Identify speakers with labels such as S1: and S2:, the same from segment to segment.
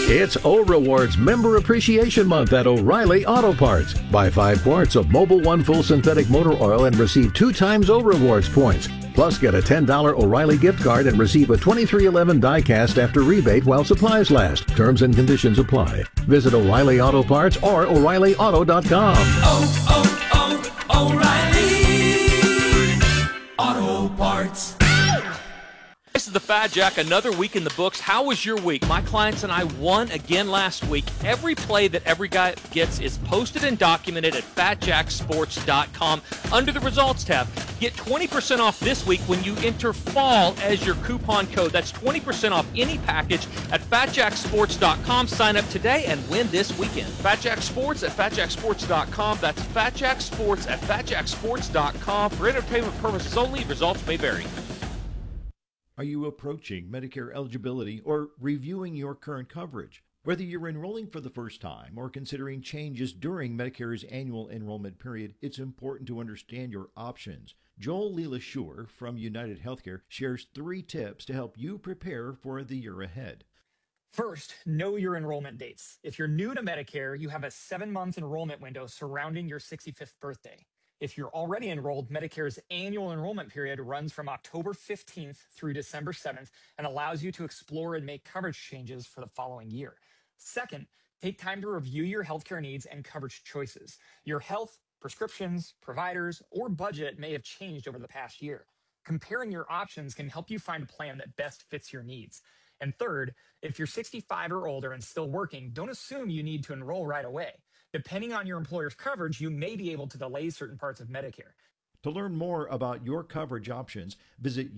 S1: It's O Rewards Member Appreciation Month at O'Reilly Auto Parts. Buy 5 quarts of Mobil 1 full synthetic motor oil and receive 2 times O Rewards points. Plus, get a $10 O'Reilly gift card and receive a 2311 die-cast after rebate while supplies last. Terms and conditions apply. Visit O'Reilly Auto Parts or O'ReillyAuto.com.
S2: O'Reilly Auto Parts.
S3: This is the Fat Jack, another week in the books. How was your week? My clients and I won again last week. Every play that every guy gets is posted and documented at FatJackSports.com under the Results tab. Get 20% off this week when you enter FALL as your coupon code. That's 20% off any package at FatJackSports.com. Sign up today and win this weekend. Fat Jack Sports at FatJackSports.com. That's Fat Jack Sports at FatJackSports.com. For entertainment purposes only, results may vary.
S4: Are you approaching Medicare eligibility or reviewing your current coverage? Whether you're enrolling for the first time or considering changes during Medicare's annual enrollment period, it's important to understand your options. Joel LeLaSure from United Healthcare shares 3 tips to help you prepare for the year ahead.
S5: First, know your enrollment dates. If you're new to Medicare, you have a 7-month enrollment window surrounding your 65th birthday. If you're already enrolled, Medicare's annual enrollment period runs from October 15th through December 7th and allows you to explore and make coverage changes for the following year. Second, take time to review your healthcare needs and coverage choices. Your health, prescriptions, providers, or budget may have changed over the past year. Comparing your options can help you find a plan that best fits your needs. And third, if you're 65 or older and still working, don't assume you need to enroll right away. Depending on your employer's coverage, you may be able to delay certain parts of Medicare.
S4: To learn more about your coverage options, visit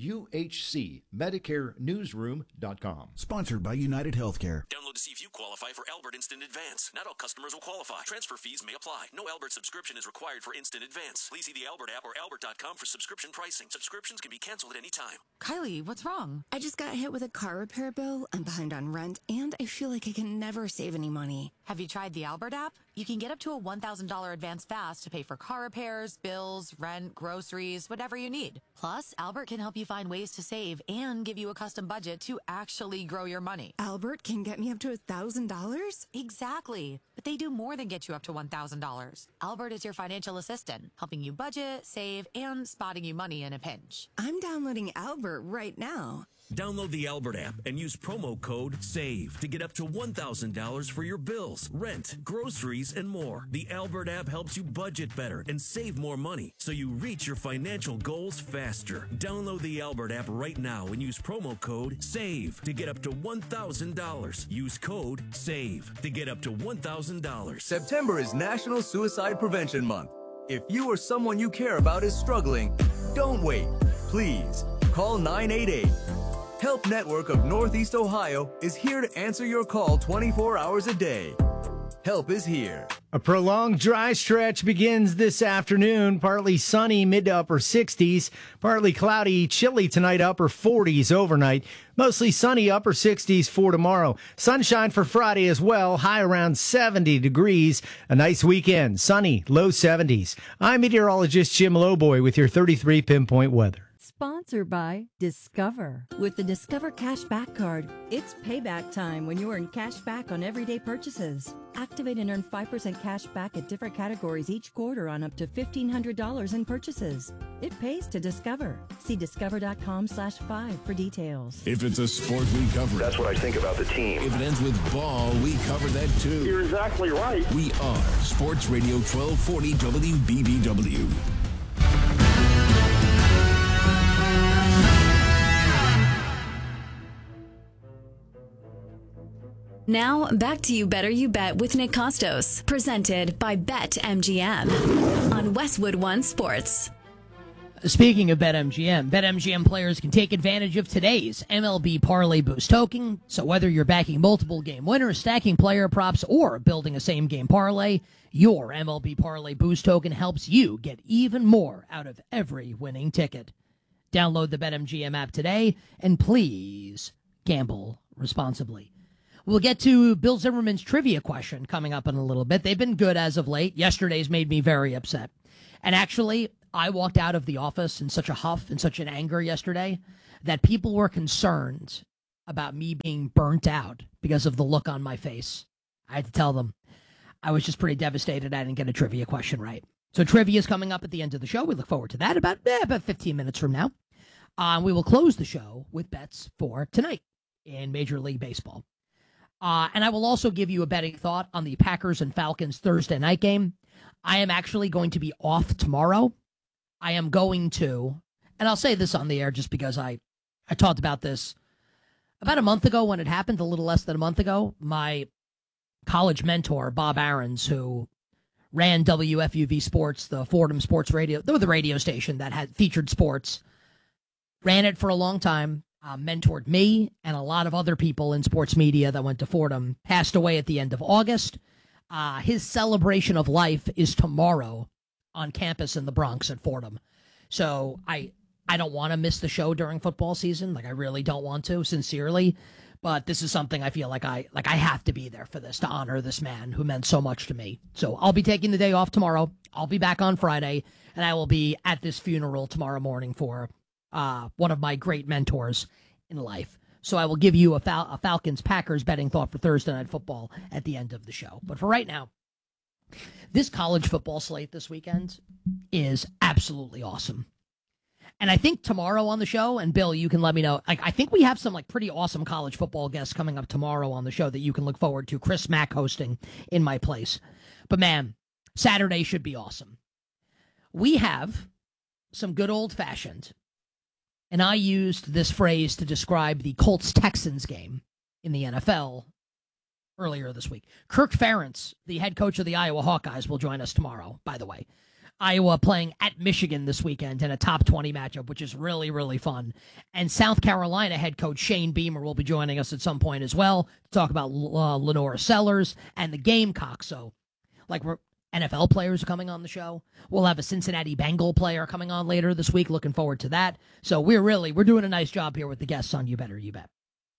S4: uhcmedicarenewsroom.com.
S6: Sponsored by United Healthcare.
S2: Download to see if you qualify for Albert Instant Advance. Not all customers will qualify. Transfer fees may apply. No Albert subscription is required for Instant Advance. Please see the Albert app or albert.com for subscription pricing. Subscriptions can be canceled at any time.
S7: Kylie, what's wrong? I just got hit with a car repair bill. I'm behind on rent, and I feel like I can never save any money.
S8: Have you tried the Albert app? You can get up to a $1,000 advance fast to pay for car repairs, bills, rent, groceries, whatever you need. Plus, Albert can help you find ways to save and give you a custom budget to actually grow your money.
S7: Albert can get me up to $1,000?
S8: Exactly. But they do more than get you up to $1,000. Albert is your financial assistant, helping you budget, save, and spotting you money in a pinch.
S7: I'm downloading Albert right now.
S2: Download the Albert app and use promo code SAVE to get up to $1,000 for your bills, rent, groceries, and more. The Albert app helps you budget better and save more money so you reach your financial goals faster. Download the Albert app right now and use promo code SAVE to get up to $1,000. Use code SAVE to get up to $1,000.
S9: September is National Suicide Prevention Month. If you or someone you care about is struggling, don't wait. Please call 988. Help Network of Northeast Ohio is here to answer your call 24 hours a day. Help is here.
S10: A prolonged dry stretch begins this afternoon. Partly sunny, mid to upper 60s. Partly cloudy, chilly tonight, upper 40s overnight. Mostly sunny, upper 60s for tomorrow. Sunshine for Friday as well, high around 70 degrees. A nice weekend, sunny, low 70s. I'm meteorologist Jim Lowboy with your 33 pinpoint weather.
S11: Sponsored by Discover. With the Discover Cashback Card, it's payback time when you earn cash back on everyday purchases. Activate and earn 5% cash back at different categories each quarter on up to $1,500 in purchases. It pays to Discover. See discover.com/5 for details.
S6: If it's a sport, we cover it.
S12: That's what I think about the team.
S6: If it ends with ball, we cover that too.
S12: You're exactly right.
S6: We are Sports Radio 1240 WBBW.
S13: Now, back to You Better You Bet with Nick Costos, presented by BetMGM on Westwood One Sports.
S14: Speaking of BetMGM players can take advantage of today's MLB Parlay Boost token. So whether you're backing multiple game winners, stacking player props, or building a same-game parlay, your MLB Parlay Boost token helps you get even more out of every winning ticket. Download the BetMGM app today, and please gamble responsibly. We'll get to Bill Zimmerman's trivia question coming up in a little bit. They've been good as of late. Yesterday's made me very upset. And actually, I walked out of the office in such a huff and such an anger yesterday that people were concerned about me being burnt out because of the look on my face. I had to tell them I was just pretty devastated I didn't get a trivia question right. So trivia is coming up at the end of the show. We look forward to that about 15 minutes from now. We will close the show with bets for tonight in Major League Baseball. And I will also give you a betting thought on the Packers and Falcons Thursday night game. I am actually going to be off tomorrow. I am going to, and I'll say this on the air just because I talked about this about a month ago when it happened, a little less than a month ago. My college mentor, Bob Aarons, who ran WFUV Sports, the Fordham Sports Radio, the radio station that had featured sports, ran it for a long time, mentored me and a lot of other people in sports media that went to Fordham, passed away at the end of August. His celebration of life is tomorrow on campus in the Bronx at Fordham. So I don't want to miss the show during football season. Like, I really don't want to, sincerely. But this is something I feel like I have to be there for this, to honor this man who meant so much to me. So I'll be taking the day off tomorrow. I'll be back on Friday, and I will be at this funeral tomorrow morning for one of my great mentors in life. So I will give you a Falcons-Packers betting thought for Thursday Night Football at the end of the show. But for right now, this college football slate this weekend is absolutely awesome. And I think tomorrow on the show, and Bill, you can let me know, I think we have some pretty awesome college football guests coming up tomorrow on the show that you can look forward to. Chris Mack hosting in my place. But man, Saturday should be awesome. We have some good old-fashioned, and I used this phrase to describe the Colts-Texans game in the NFL earlier this week. Kirk Ferentz, the head coach of the Iowa Hawkeyes, will join us tomorrow, by the way. Iowa playing at Michigan this weekend in a top 20 matchup, which is really, really fun. And South Carolina head coach Shane Beamer will be joining us at some point as well to talk about Lenora Sellers and the Gamecocks. So, NFL players are coming on the show. We'll have a Cincinnati Bengal player coming on later this week. Looking forward to that. So we're doing a nice job here with the guests on You Better You Bet.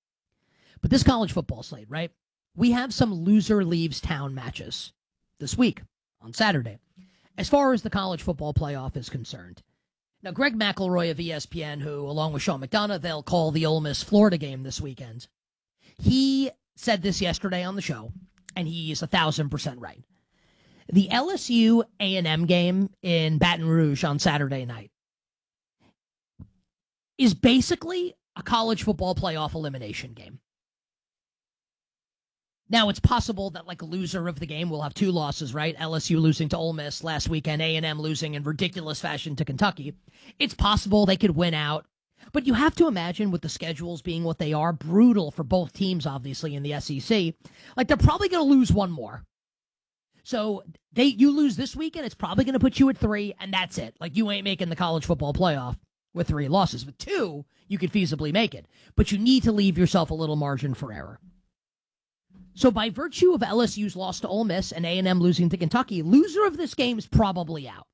S14: But this college football slate, right? We have some loser leaves town matches this week on Saturday, as far as the college football playoff is concerned. Now, Greg McElroy of ESPN, who, along with Sean McDonough, they'll call the Ole Miss-Florida game this weekend. He said this yesterday on the show, and he's 1,000% right. The LSU A&M game in Baton Rouge on Saturday night is basically a college football playoff elimination game. Now, it's possible that a loser of the game will have two losses, right? LSU losing to Ole Miss last weekend, A&M losing in ridiculous fashion to Kentucky. It's possible they could win out. But you have to imagine, with the schedules being what they are, brutal for both teams, obviously, in the SEC, they're probably going to lose one more. So you lose this weekend, it's probably going to put you at 3, and that's it. You ain't making the college football playoff with 3 losses. With 2, you could feasibly make it. But you need to leave yourself a little margin for error. So by virtue of LSU's loss to Ole Miss and A&M losing to Kentucky, loser of this game is probably out.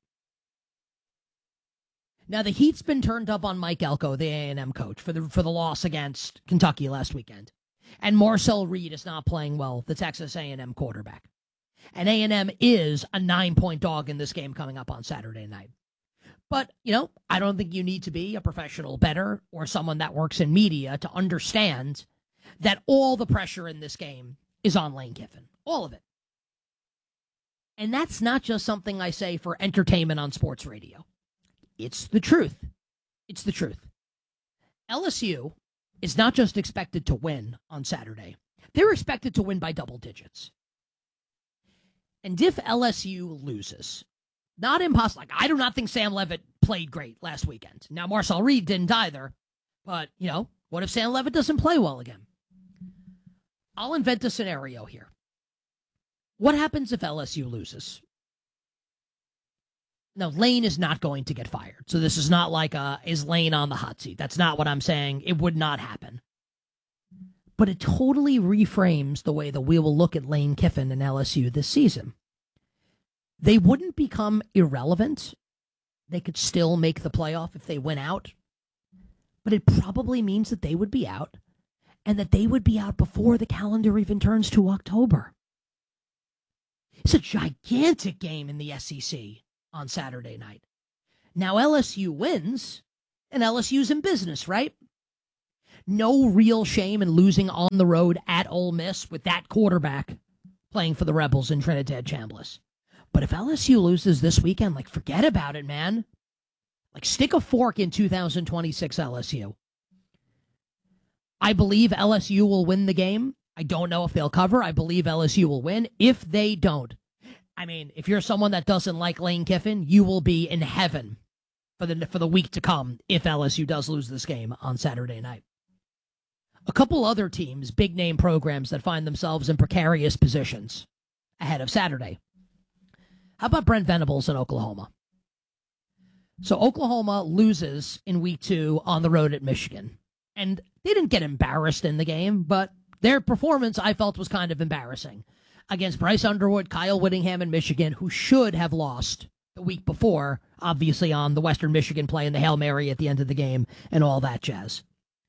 S14: Now, the heat's been turned up on Mike Elko, the A&M coach, for the loss against Kentucky last weekend. And Marcel Reed is not playing well, the Texas A&M quarterback. And A&M is a 9-point dog in this game coming up on Saturday night. But, I don't think you need to be a professional bettor or someone that works in media to understand that all the pressure in this game is on Lane Kiffin. All of it. And that's not just something I say for entertainment on sports radio. It's the truth. It's the truth. LSU is not just expected to win on Saturday. They're expected to win by double digits. And if LSU loses, not impossible. I do not think Sam Leavitt played great last weekend. Now, Marcel Reed didn't either. But, what if Sam Leavitt doesn't play well again? I'll invent a scenario here. What happens if LSU loses? Now, Lane is not going to get fired. So this is not is Lane on the hot seat? That's not what I'm saying. It would not happen. But it totally reframes the way that we will look at Lane Kiffin and LSU this season. They wouldn't become irrelevant. They could still make the playoff if they went out. But it probably means that they would be out. And that they would be out before the calendar even turns to October. It's a gigantic game in the SEC on Saturday night. Now, LSU wins, and LSU's in business, right? no real shame in losing on the road at Ole Miss with that quarterback playing for the Rebels in Trinidad Chambliss. But if LSU loses this weekend, like, forget about it, man. Like, stick a fork in 2026 LSU. I believe LSU will win the game. I don't know if they'll cover. I believe LSU will win. If they don't, I mean, if you're someone that doesn't like Lane Kiffin, you will be in heaven for the week to come if LSU does lose this game on Saturday night. A couple other teams, big name programs that find themselves in precarious positions ahead of Saturday. How about Brent Venables in Oklahoma? So Oklahoma loses in week 2 on the road at Michigan. And they didn't get embarrassed in the game, but their performance I felt was kind of embarrassing against Bryce Underwood, Kyle Whittingham in Michigan, who should have lost the week before, obviously on the Western Michigan play and the Hail Mary at the end of the game and all that jazz.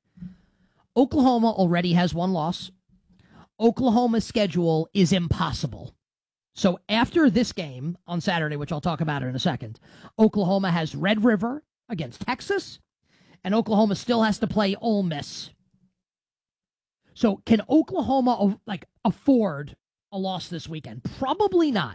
S14: Oklahoma already has one loss. Oklahoma's schedule is impossible. So after this game on Saturday, which I'll talk about in a second, Oklahoma has Red River against Texas, and Oklahoma still has to play Ole Miss. So can Oklahoma afford a loss this weekend? Probably not.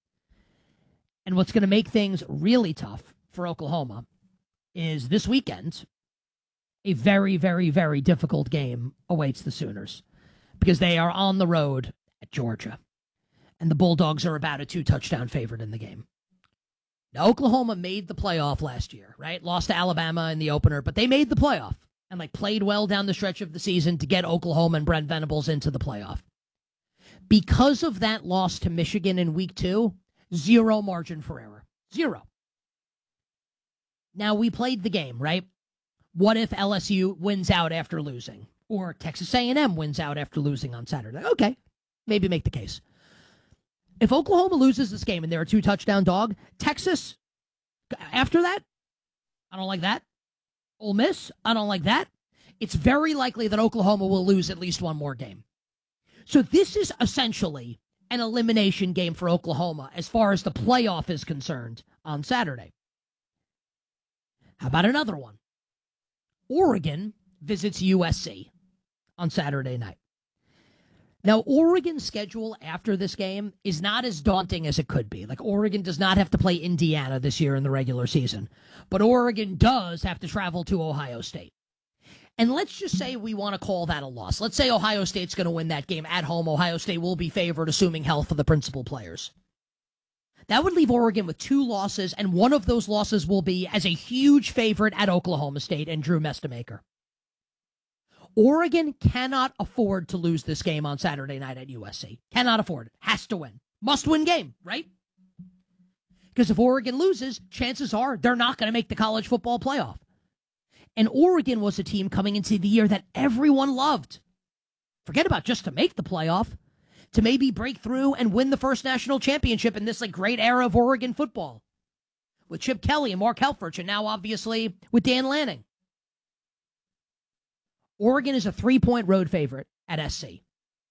S14: And what's going to make things really tough for Oklahoma is this weekend, a very, very, very difficult game awaits the Sooners because they are on the road at Georgia. And the Bulldogs are about a 2-touchdown favorite in the game. Now, Oklahoma made the playoff last year, right? Lost to Alabama in the opener, but they made the playoff and played well down the stretch of the season to get Oklahoma and Brent Venables into the playoff. Because of that loss to Michigan in week 2, 0 margin for error. 0. Now, we played the game, right? What if LSU wins out after losing? Or Texas A&M wins out after losing on Saturday? Okay, maybe make the case. If Oklahoma loses this game and they're a 2-touchdown dog, Texas, after that, I don't like that. Ole Miss, I don't like that. It's very likely that Oklahoma will lose at least one more game. So this is essentially an elimination game for Oklahoma as far as the playoff is concerned on Saturday. How about another one? Oregon visits USC on Saturday night. Now, Oregon's schedule after this game is not as daunting as it could be. Like, Oregon does not have to play Indiana this year in the regular season, but Oregon does have to travel to Ohio State. And let's just say we want to call that a loss. Let's say Ohio State's going to win that game at home. Ohio State will be favored, assuming health of the principal players. That would leave Oregon with 2 losses, and one of those losses will be as a huge favorite at Oklahoma State and Drew Mestamaker. Oregon cannot afford to lose this game on Saturday night at USC. Cannot afford it. Has to win. Must win game, right? Because if Oregon loses, chances are they're not going to make the college football playoff. And Oregon was a team coming into the year that everyone loved. Forget about just to make the playoff, to maybe break through and win the first national championship in this great era of Oregon football. With Chip Kelly and Mark Helfrich, and now obviously with Dan Lanning. Oregon is a 3-point road favorite at SC.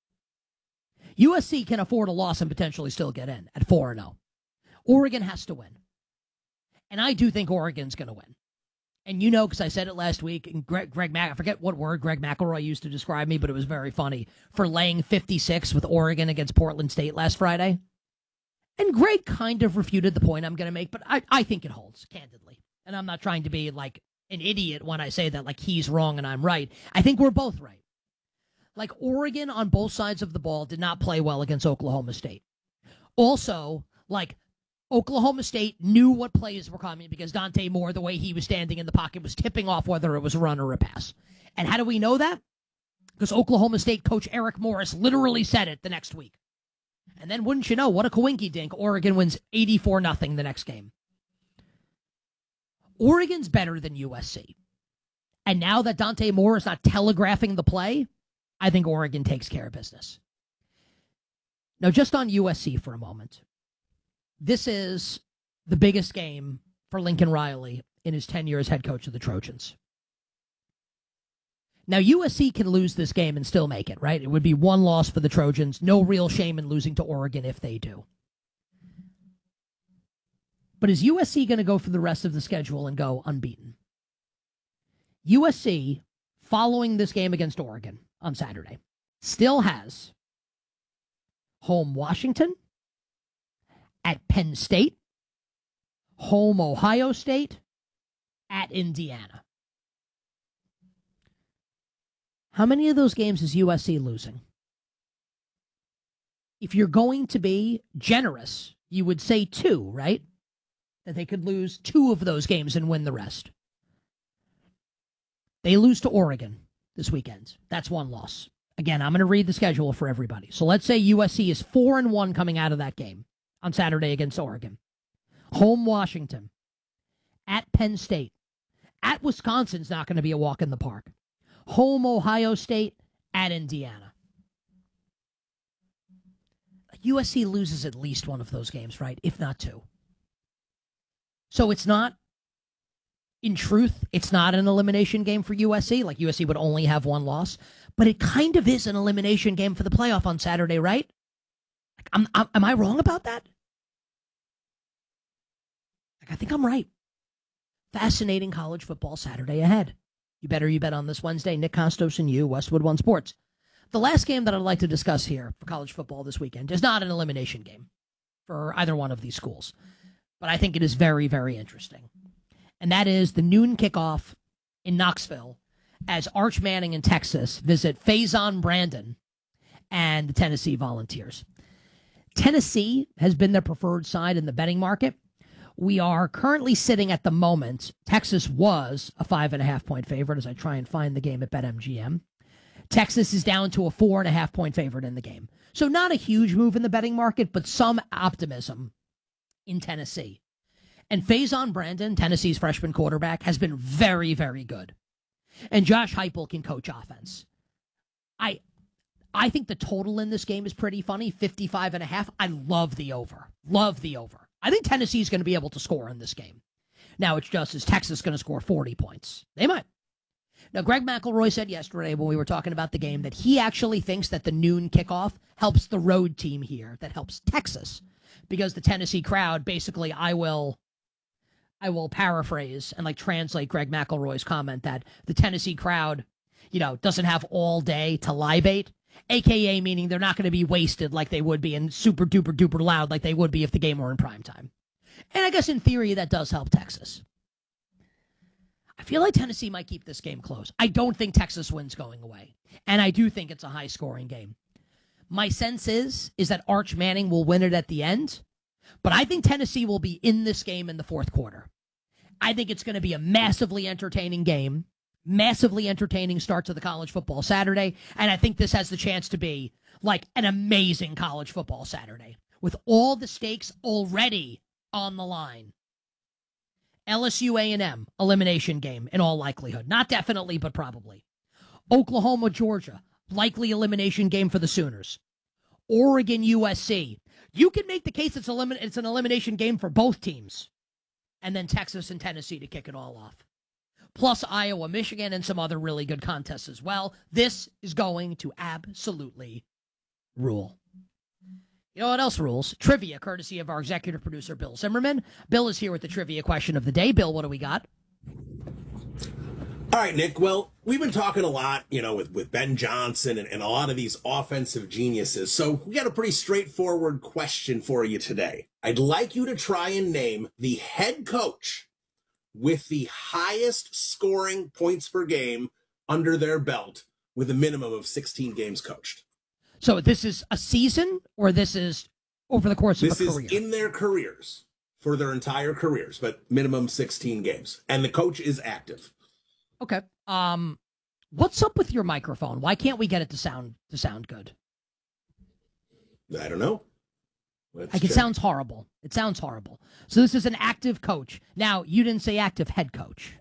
S14: USC can afford a loss and potentially still get in at 4-0. Oregon has to win. And I do think Oregon's going to win. And you know, because I said it last week, and I forget what word Greg McElroy used to describe me, but it was very funny, for laying 56 with Oregon against Portland State last Friday. And Greg kind of refuted the point I'm going to make, but I think it holds, candidly. And I'm not trying to be an idiot when I say that he's wrong and I'm right. I think we're both right. Oregon on both sides of the ball did not play well against Oklahoma State. Also, Oklahoma State knew what plays were coming because Dante Moore, the way he was standing in the pocket, was tipping off whether it was a run or a pass. And how do we know that? Because Oklahoma State coach Eric Morris literally said it the next week. And then wouldn't you know, what a coinky-dink, Oregon wins 84-0 the next game. Oregon's better than USC. And now that Dante Moore is not telegraphing the play, I think Oregon takes care of business. Now, just on USC for a moment. This is the biggest game for Lincoln Riley in his tenure as head coach of the Trojans. Now, USC can lose this game and still make it, right? It would be 1 loss for the Trojans. No real shame in losing to Oregon if they do. But is USC going to go for the rest of the schedule and go unbeaten? USC following this game against Oregon on Saturday, still has home Washington, at Penn State, home Ohio State, at Indiana. How many of those games is USC losing? If you're going to be generous, you would say 2, right? That they could lose 2 of those games and win the rest. They lose to Oregon this weekend. That's 1 loss. Again, I'm going to read the schedule for everybody. So let's say USC is 4-1 coming out of that game on Saturday against Oregon. Home Washington. At Penn State. At Wisconsin's not going to be a walk in the park. Home Ohio State. At Indiana. USC loses at least one of those games, right? If not 2. So it's not, in truth, it's not an elimination game for USC. Like USC would only have 1 loss. But it kind of is an elimination game for the playoff on Saturday, right? Like, am I wrong about that? Like, I think I'm right. Fascinating college football Saturday ahead. You bet on this Wednesday. Nick Costos and you, Westwood One Sports. The last game that I'd like to discuss here for college football this weekend is not an elimination game for either one of these schools. But I think it is very, very interesting. And that is the noon kickoff in Knoxville as Arch Manning and Texas visit Faison Brandon and the Tennessee Volunteers. Tennessee has been the preferred side in the betting market. We are currently sitting at the moment. Texas was a 5.5-point favorite as I try and find the game at BetMGM. Texas is down to a 4.5-point favorite in the game. So not a huge move in the betting market, but some optimism in Tennessee. And Faison Brandon, Tennessee's freshman quarterback, has been very, very good. And Josh Heupel can coach offense. I think the total in this game is pretty funny, 55.5. I love the over. Love the over. I think Tennessee's going to be able to score in this game. Now it's just, is Texas going to score 40 points? They might. Now, Greg McElroy said yesterday when we were talking about the game that he actually thinks that the noon kickoff helps the road team here, that helps Texas, because the Tennessee crowd, basically, I will paraphrase and translate Greg McElroy's comment that the Tennessee crowd, doesn't have all day to libate, AKA meaning they're not going to be wasted like they would be and super duper duper loud like they would be if the game were in prime time. And I guess in theory that does help Texas. I feel like Tennessee might keep this game close. I don't think Texas wins going away. And I do think it's a high-scoring game. My sense is that Arch Manning will win it at the end, but I think Tennessee will be in this game in the fourth quarter. I think it's going to be a massively entertaining game, massively entertaining start to the college football Saturday, and I think this has the chance to be an amazing college football Saturday with all the stakes already on the line. LSU A&M, elimination game in all likelihood. Not definitely, but probably. Oklahoma, Georgia, likely elimination game for the Sooners. Oregon, USC. You can make the case it's an elimination game for both teams. And then Texas and Tennessee to kick it all off. Plus Iowa, Michigan, and some other really good contests as well. This is going to absolutely rule. You know what else rules? Trivia, courtesy of our executive producer, Bill Zimmerman. Bill is here with the trivia question of the day. Bill, what do we got?
S15: All right, Nick. Well, we've been talking a lot, with Ben Johnson and a lot of these offensive geniuses. So we got a pretty straightforward question for you today. I'd like you to try and name the head coach with the highest scoring points per game under their belt with a minimum of 16 games coached.
S14: So this is a season, or this is over the course of a career?
S15: This is in their careers, for their entire careers, but minimum 16 games. And the coach is active.
S14: Okay. What's up with your microphone? Why can't we get it to sound good?
S15: I don't know.
S14: It sounds horrible. It sounds horrible. So this is an active coach. Now, you didn't say active head coach.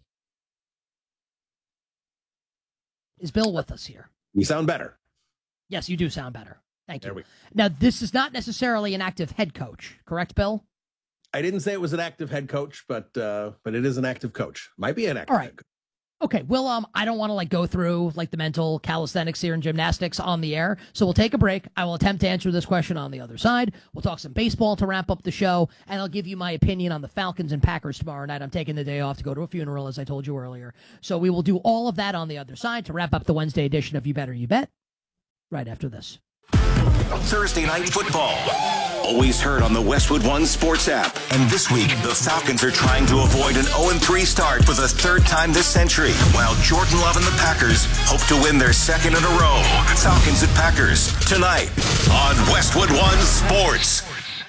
S14: Is Bill with us here?
S15: You sound better.
S14: Yes, you do sound better. Thank you. Now, this is not necessarily an active head coach, correct, Bill?
S15: I didn't say it was an active head coach, but it is an active coach. Might be an active head coach.
S14: Okay, well, I don't want to go through the mental calisthenics here and gymnastics on the air, so we'll take a break. I will attempt to answer this question on the other side. We'll talk some baseball to wrap up the show, and I'll give you my opinion on the Falcons and Packers tomorrow night. I'm taking the day off to go to a funeral, as I told you earlier. So we will do all of that on the other side to wrap up the Wednesday edition of You Better You Bet right after this.
S16: Thursday Night Football. Always heard on the Westwood One Sports app. And this week, the Falcons are trying to avoid an 0-3 start for the third time this century, while Jordan Love and the Packers hope to win their second in a row. Falcons and Packers, tonight on Westwood One Sports.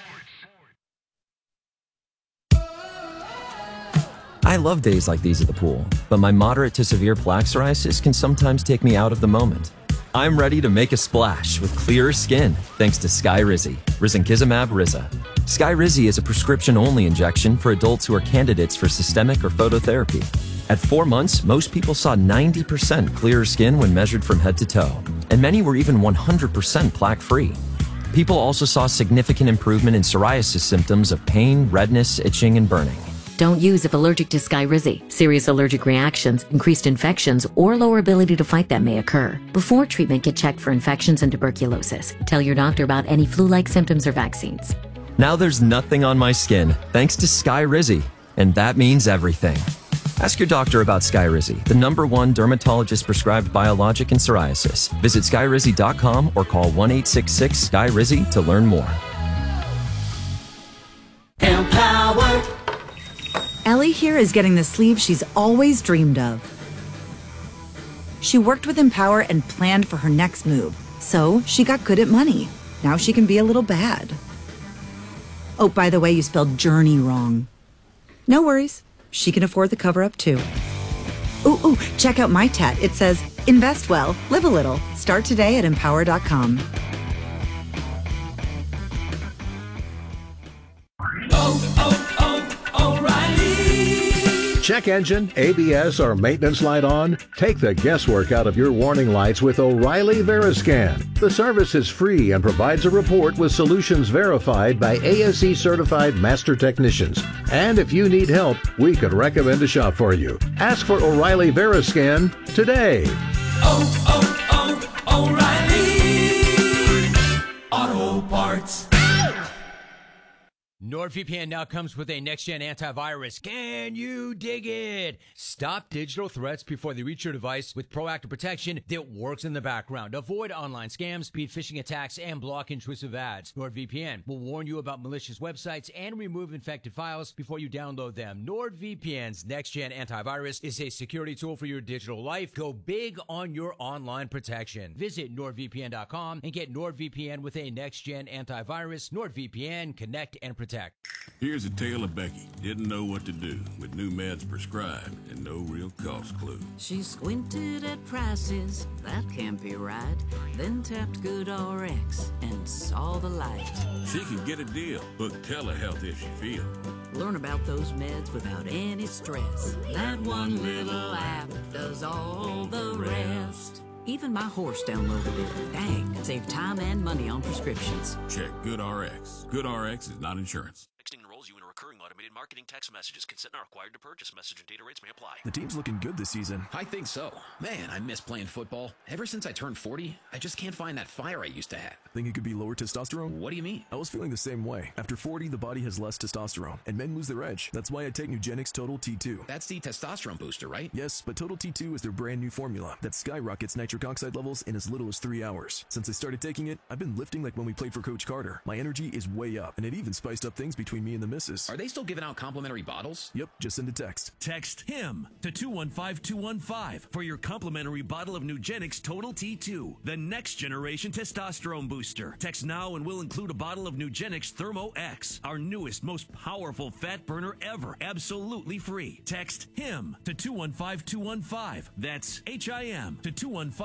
S17: I love days like these at the pool, but my moderate to severe plaque psoriasis can sometimes take me out of the moment. I'm ready to make a splash with clearer skin thanks to Skyrizi, Risankizumab Riza. Skyrizi is a prescription-only injection for adults who are candidates for systemic or phototherapy. At 4 months, most people saw 90% clearer skin when measured from head to toe, and many were even 100% plaque-free. People also saw significant improvement in psoriasis symptoms of pain, redness, itching, and burning.
S18: Don't use if allergic to Skyrizi. Serious allergic reactions, increased infections, or lower ability to fight them may occur. Before treatment, get checked for infections and tuberculosis. Tell your doctor about any flu-like symptoms or vaccines.
S17: Now there's nothing on my skin thanks to Skyrizi, and that means everything. Ask your doctor about Skyrizi, the #1 dermatologist-prescribed biologic in psoriasis. Visit Skyrizi.com or call 1-866-SKYRIZI to learn more.
S19: Empower. Ellie here is getting the sleeve she's always dreamed of. She worked with Empower and planned for her next move, so she got good at money. Now she can be a little bad. Oh, by the way, you spelled journey wrong. No worries. She can afford the cover-up too. Ooh, check out my tat. It says, invest well, live a little. Start today at empower.com.
S1: Check engine, ABS, or maintenance light on? Take the guesswork out of your warning lights with O'Reilly Veriscan. The service is free and provides a report with solutions verified by ASE certified master technicians. And if you need help, we could recommend a shop for you. Ask for O'Reilly Veriscan today.
S20: O'Reilly Auto Parts.
S21: NordVPN now comes with a next-gen antivirus. Can you dig it? Stop digital threats before they reach your device with proactive protection that works in the background. Avoid online scams, beat phishing attacks, and block intrusive ads. NordVPN will warn you about malicious websites and remove infected files before you download them. NordVPN's next-gen antivirus is a security tool for your digital life. Go big on your online protection. Visit NordVPN.com and get NordVPN with a next-gen antivirus. NordVPN, connect and protect.
S22: Here's a tale of Becky. Didn't know what to do with new meds prescribed and no real cost clue.
S23: She squinted at prices, that can't be right. Then tapped GoodRx and saw the light.
S22: She can get a deal. Book telehealth if she feels.
S23: Learn about those meds without any stress. That one little app does all the rest. Even my horse downloaded it. Dang, save time and money on prescriptions.
S22: Check GoodRx. GoodRx is not insurance.
S2: Texting enrolls you in a recurring automated marketing text messages. Consent not required to purchase. Message and data rates may apply.
S24: The team's looking good this season.
S25: I think so. Man, I miss playing football. Ever since I turned 40, I just can't find that fire I used to have.
S24: Think it could be lower testosterone?
S25: What do you mean?
S24: I was feeling the same way. After 40, the body has less testosterone, and men lose their edge. That's why I take Nugenix Total T2.
S25: That's the testosterone booster, right?
S24: Yes, but Total T2 is their brand new formula that skyrockets nitric oxide levels in as little as 3 hours. Since I started taking it, I've been lifting like when we played for Coach Carter. My energy is way up, and it even spiced up things between me and the missus.
S25: Are they still giving out complimentary bottles?
S24: Yep, just send a text.
S2: Text HIM to 215-215 for your complimentary bottle of Nugenix Total T2, the next generation testosterone booster. Text now and we'll include a bottle of Nugenix Thermo X, our newest, most powerful fat burner ever, absolutely free. Text HIM to 215-215. That's HIM to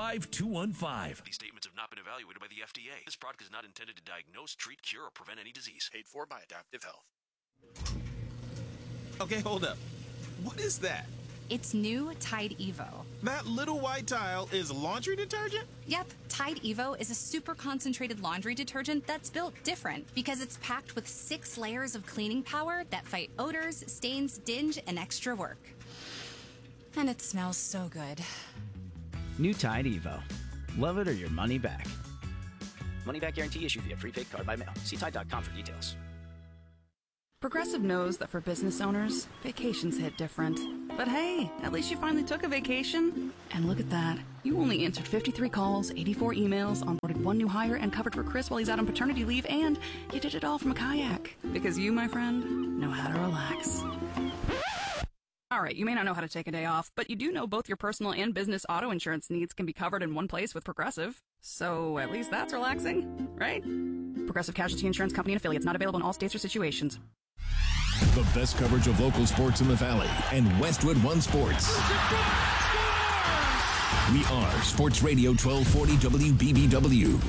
S2: 215-215. These statements have not been evaluated by the FDA. This product is not intended to diagnose, treat, cure, or prevent any disease.
S26: Paid for by Adaptive Health. Okay, hold up. What is that?
S27: It's new Tide Evo.
S26: That little white tile is laundry detergent?
S27: Yep, Tide Evo is a super concentrated laundry detergent that's built different because it's packed with 6 layers of cleaning power that fight odors, stains, dinge, and extra work. And it smells so good.
S3: New Tide Evo. Love it or your money back. Money back guarantee issued via prepaid card by mail. See Tide.com for details.
S4: Progressive knows that for business owners, vacations hit different. But hey, at least you finally took a vacation. And look at that. You only answered 53 calls, 84 emails, onboarded one new hire, and covered for Chris while he's out on paternity leave, and you did it all from a kayak. Because you, my friend, know how to relax. All right, you may not know how to take a day off, but you do know both your personal and business auto insurance needs can be covered in one place with Progressive. So at least that's relaxing, right? Progressive Casualty Insurance Company and affiliates, not available in all states or situations.
S6: The best coverage of local sports in the Valley and Westwood One Sports. We are Sports Radio 1240 WBBW.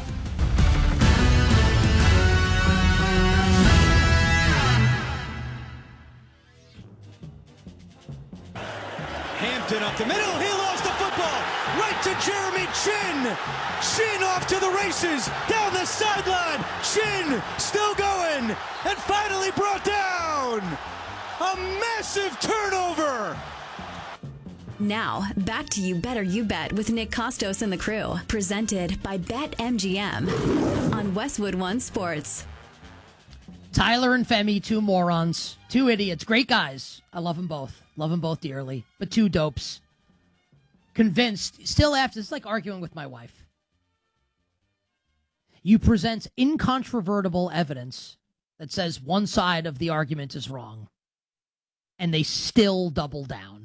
S5: Hampton up the middle. He lost the football. Right to Jeremy Chin. Chin off to the races. Down the sideline. Chin still going. And finally brought down. A massive turnover.
S13: Now, back to You Better You Bet with Nick Costos and the crew. Presented by BetMGM on Westwood One Sports.
S14: Tyler and Femi, two morons, two idiots, great guys. I love them both. Love them both dearly. But two dopes. Convinced, still after, it's like arguing with my wife. You present incontrovertible evidence that says one side of the argument is wrong. And they still double down.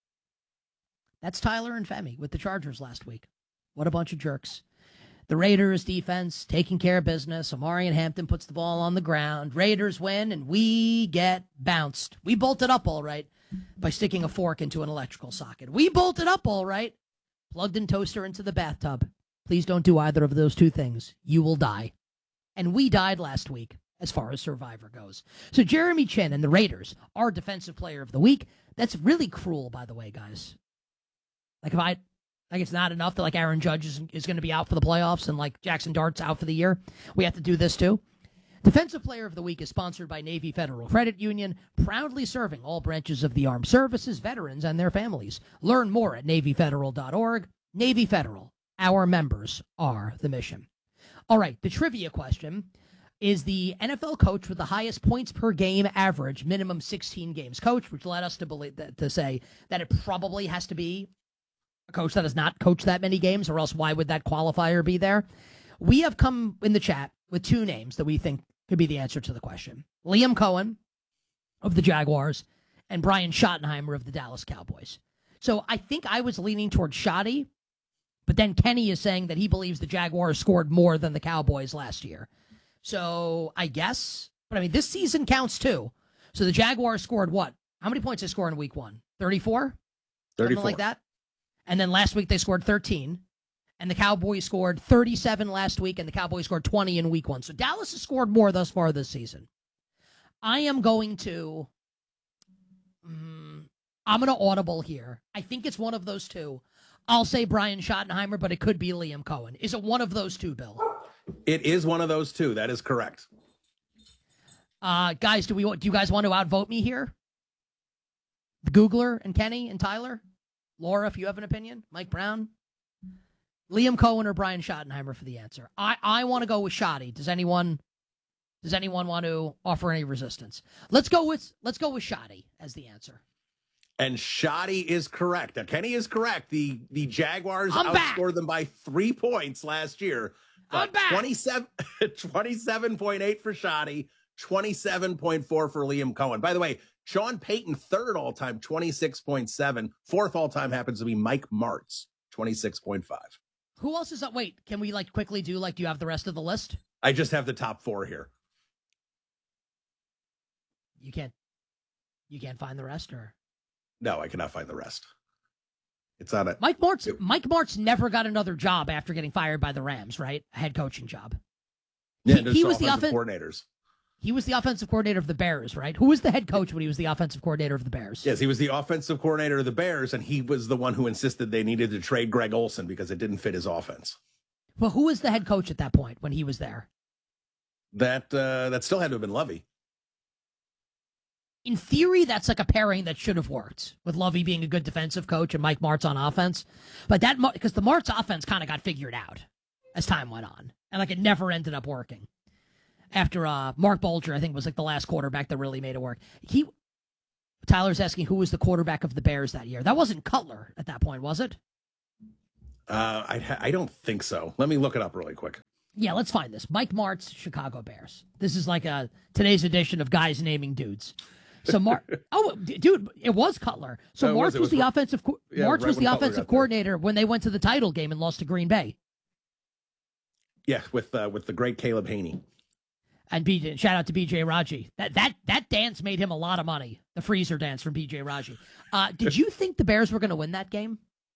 S14: That's Tyler and Femi with the Chargers last week. What a bunch of jerks. The Raiders defense taking care of business. Omari and Hampton puts the ball on the ground. Raiders win, and we get bounced. We bolted up all right by sticking a fork into an electrical socket. We bolted up all right. Plugged in toaster into the bathtub. Please don't do either of those two things. You will die. And we died last week as far as Survivor goes. So Jeremy Chin and the Raiders are Defensive Player of the Week. That's really cruel, by the way, guys. Like it's not enough that like Aaron Judge is going to be out for the playoffs and like Jackson Dart's out for the year. We have to do this too. Defensive Player of the Week is sponsored by Navy Federal Credit Union, proudly serving all branches of the armed services, veterans, and their families. Learn more at NavyFederal.org. Navy Federal, our members are the mission. All right, the trivia question is the NFL coach with the highest points per game average, minimum 16 games coach, which led us to believe to say that it probably has to be a coach that has not coached that many games, or else why would that qualifier be there? We have come in the chat with two names that we think could be the answer to the question. Liam Cohen of the Jaguars and Brian Schottenheimer of the Dallas Cowboys. So I think I was leaning towards Schotty, but then Kenny is saying that he believes the Jaguars scored more than the Cowboys last year. So I guess, but I mean, this season counts too. So the Jaguars scored what? How many points they score in week 1? 34?
S15: 34.
S14: Something like that? And then last week they scored 13. And the Cowboys scored 37 last week, and the Cowboys scored 20 in week 1. So Dallas has scored more thus far this season. I am going to, I'm going to audible here. I think it's one of those two. I'll say Brian Schottenheimer, but it could be Liam Cohen. Is it one of those two, Bill?
S15: It is one of those two. That is correct.
S14: Guys, do you guys want to outvote me here? The Googler and Kenny and Tyler? Laura, if you have an opinion. Mike Brown? Liam Cohen or Brian Schottenheimer for the answer. I want to go with Schotty. Does anyone want to offer any resistance? Let's go with Schotty as the answer.
S15: And Schotty is correct. Now, Kenny is correct. The Jaguars outscored them by 3 points last year.
S14: I'm back.
S15: 27.8 for Schotty, 27.4 for Liam Cohen. By the way, Sean Payton, third all-time, 26.7. Fourth all-time happens to be Mike Martz, 26.5.
S14: Who else is up? Wait, can we quickly do do you have the rest of the list?
S15: I just have the top 4 here.
S14: You can't find the rest, or?
S15: No, I cannot find the rest. It's on it.
S14: Mike Martz never got another job after getting fired by the Rams, right? A head coaching job.
S15: Yeah,
S14: he was the
S15: coordinators.
S14: He was the offensive coordinator of the Bears, right? Who was the head coach when he was the offensive coordinator of the Bears?
S15: Yes, he was the offensive coordinator of the Bears, and he was the one who insisted they needed to trade Greg Olsen because it didn't fit his offense.
S14: Well, who was the head coach at that point when he was there?
S15: That still had to have been Lovey.
S14: in theory, that's like a pairing that should have worked, with Lovey being a good defensive coach and Mike Martz on offense. But because the Martz offense kind of got figured out as time went on, and like it never ended up working. After Mark Bulger, I think, was like the last quarterback that really made it work. Tyler's asking who was the quarterback of the Bears that year. That wasn't Cutler at that point, was it?
S15: I don't think so. Let me look it up really quick.
S14: Yeah, let's find this. Mike Martz, Chicago Bears. This is like today's edition of guys naming dudes. So dude, it was Cutler. So Martz was the offensive coordinator when they went to the title game and lost to Green Bay.
S15: Yeah, with the great Caleb Haney.
S14: And shout out to B.J. Raji. That dance made him a lot of money. The freezer dance from B.J. Raji. Did you think the Bears were going to win that game?